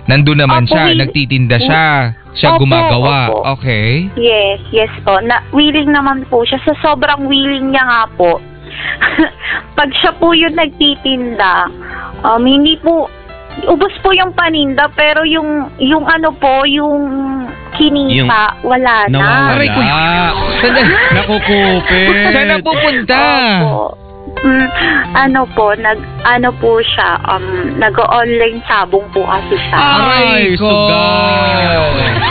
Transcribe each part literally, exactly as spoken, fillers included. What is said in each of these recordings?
Nandun naman Opo, siya, will- nagtitinda siya. Siya Opo, gumagawa. opo. Okay. Yes, yes po. Na, willing naman po siya. Sa sobrang willing niya nga po. Pag siya po yung nagtitinda, um, hindi po, ubos po yung paninda, pero yung, yung ano po, yung kinita, wala na. Nawawala. Aray ko. Saan na? Nakukupit. Saan na pupunta? Opo. Mm, ano po, nag, ano po siya, um, nag-online sabong po kasi siya. Aray Ay, ko. sugal.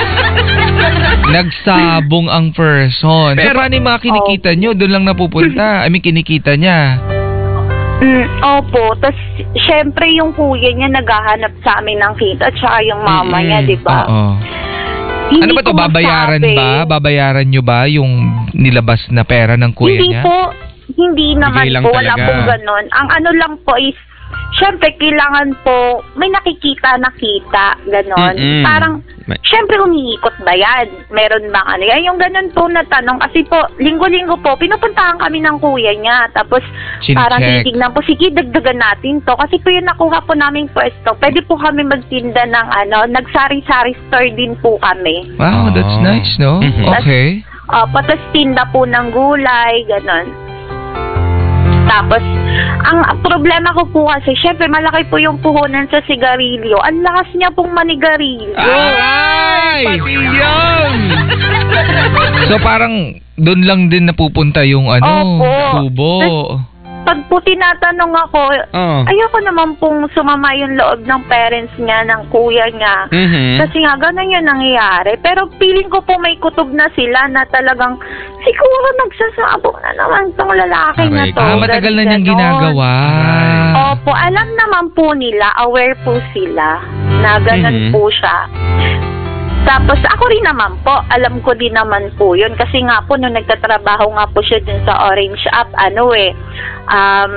Nagsabong ang person. Pero Pero- paano yung mga kinikita nyo? Doon lang napupunta. I mean, kinikita niya. Mm, opo, tas syempre yung kuya niya naghahanap sa amin ng kita, tsaka yung mama Mm-mm. niya, di ba? Oo. Hindi Ano ba to? ko Babayaran masabi. ba? Babayaran nyo ba yung nilabas na pera ng kuya Hindi niya? po, hindi naman lang po, wala talaga. pong ganon. Ang ano lang po is, syempre kailangan po, may nakikita nakita, ganon. Mm-mm. Parang, May- syempre umiikot ba yan? Meron bang ano yan? Yung ganon po na tanong, kasi po, linggo-linggo po, pinupuntahan kami ng kuya niya. Tapos, Chinecheck. parang titignan po, sige, dagdagan natin to. Kasi po yung nakuha po naming pwesto, pwede po kami magtinda ng ano, nagsari-sari store din po kami. Wow, that's Ah. nice, no? Mhm. Okay. Uh, patas tinda po ng gulay, ganon. Tapos, ang problema ko po kasi, syempre malaki po yung puhunan sa sigarilyo. Ang lakas niya pong manigarilyo. Ay! Pati yun! So parang doon lang din napupunta yung ano, Opo. tubo. Pag po tinatanong ako, Oh. ayoko naman pong sumama yung loob ng parents niya, ng kuya niya. Mhm. Kasi nga, ganun yung nangyayari. Pero feeling ko po may kutob na sila na talagang, siguro nagsasabong na naman tong lalaki na Aray to. ko. Ah, matagal na niyang Ganon. ginagawa. Opo, alam naman po nila, aware po sila na ganun Mhm. po siya. Tapos ako rin naman po, alam ko din naman po yun. Kasi nga po, nung nagtatrabaho nga po siya dun sa Orange App, ano eh, um,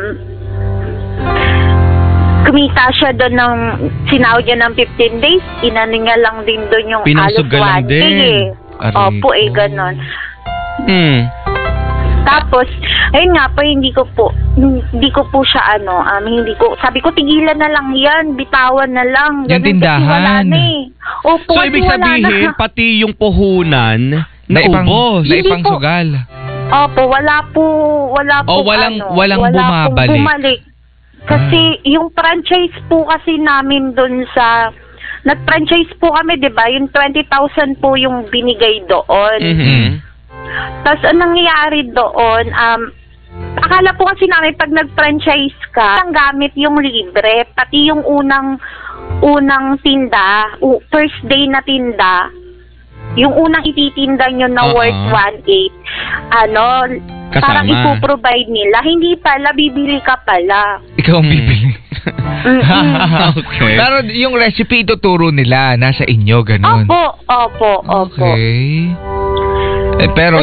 kumita siya doon ng, sinawad niya ng fifteen days, inano niya lang din doon yung Pinangsugal lang one day din. eh. Aray Opo eh, ko. ganon. Hmm. Tapos, ayun nga po, hindi ko po, hindi ko po siya ano, um, hindi ko, sabi ko, tigilan na lang yan, bitawan na lang. Yung Ganun, kasi wala tindahan. na eh. Opo, So, kasi ibig wala sabihin, na. pati yung puhunan, Na ipang, naubos. na Hindi ipang po. sugal. Opo, wala po, wala po, Oh, walang- ano, walang wala pong bumabalik. bumalik. Kasi yung franchise po kasi namin doon sa, nag-franchise po kami, di ba? Yung twenty thousand po yung binigay doon. Mhm. Tapos ang nangyayari doon, um, akala po kasi namin pag nag-franchise ka, ang gamit yung libre, pati yung unang unang tinda, u- first day na tinda, yung unang ititinda nyo na Oo. worth one eight, ano, Kasama. parang ipoprovide nila. Hindi pala, bibili ka pala. Ikaw ang Mm. bibili. Mm-mm. Okay. Pero yung recipe ituturo nila, nasa inyo, ganun. Opo, opo, opo. Okay. Eh, pero